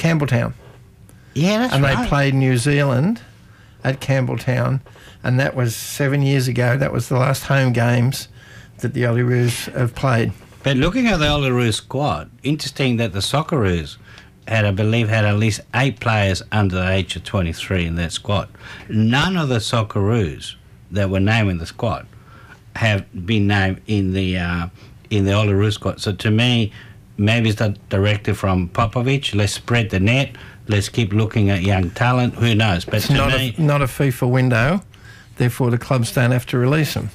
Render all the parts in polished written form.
Campbelltown. Yeah, that's and right. they played New Zealand at Campbelltown, and that was 7 years ago. That was the last home games that the Olyroos have played. But looking at the Olyroos squad, interesting that the Socceroos had at least 8 players under the age of 23 in that squad. None of the Socceroos that were named in the squad have been named in the Olyroos squad. So to me, maybe it's the directive from Popovic. Let's spread the net. Let's keep looking at young talent. Who knows? But it's not a FIFA window, therefore the clubs don't have to release them.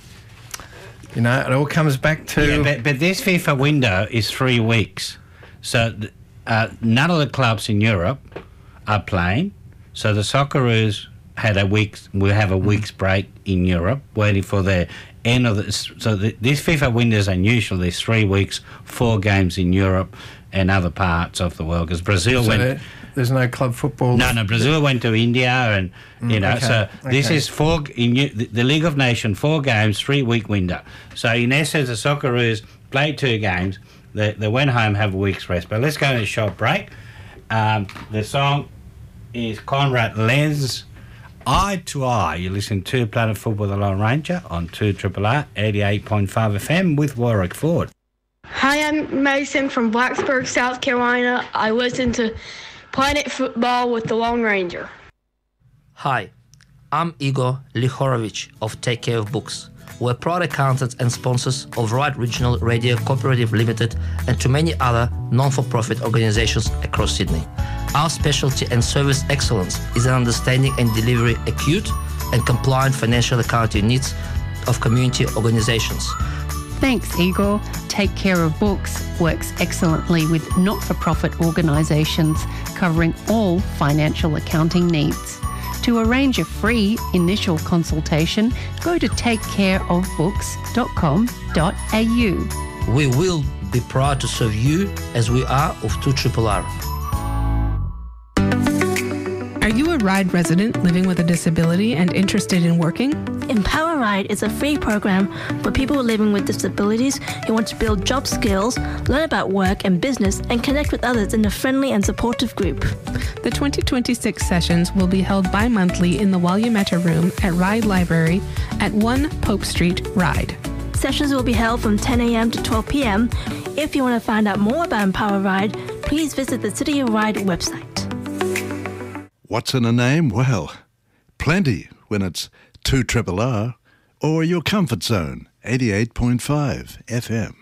You know, it all comes back to... Yeah, but this FIFA window is 3 weeks. So none of the clubs in Europe are playing. So the Socceroos will have a week's break in Europe, waiting for the end of the... So this FIFA window is unusual. There's 3 weeks, 4 games in Europe and other parts of the world. Because Brazil went... There's no club football. No. Brazil went to India, and this is the League of Nations, 4 games, 3 week window. So in essence, the Socceroos played 2 games. They went home, have a week's rest. But let's go to a short break. The song is Conrad Lenz, Eye to Eye. You listen to Planet Football, the Lone Ranger on 2RRR 88.5 FM with Warwick Ford. Hi, I'm Mason from Blacksburg, South Carolina. I listen to Planet Football with the Lone Ranger. Hi, I'm Igor Lihorovich of Take Care of Books. We're proud accountants and sponsors of Right Regional Radio Cooperative Limited and to many other non-for-profit organizations across Sydney. Our specialty and service excellence is in understanding and delivering acute and compliant financial accounting needs of community organizations. Thanks, Igor. Take Care of Books works excellently with not-for-profit organisations covering all financial accounting needs. To arrange a free initial consultation, go to takecareofbooks.com.au. We will be proud to serve you as we are of 2RRR. Are you a RIDE resident living with a disability and interested in working? Empower RIDE is a free program for people living with disabilities who want to build job skills, learn about work and business, and connect with others in a friendly and supportive group. The 2026 sessions will be held bi-monthly in the Walyametta Room at RIDE Library at 1 Pope Street, RIDE. Sessions will be held from 10 a.m. to 12 p.m. If you want to find out more about Empower RIDE, please visit the City of RIDE website. What's in a name? Well, plenty when it's 2RRR or your comfort zone, 88.5 FM.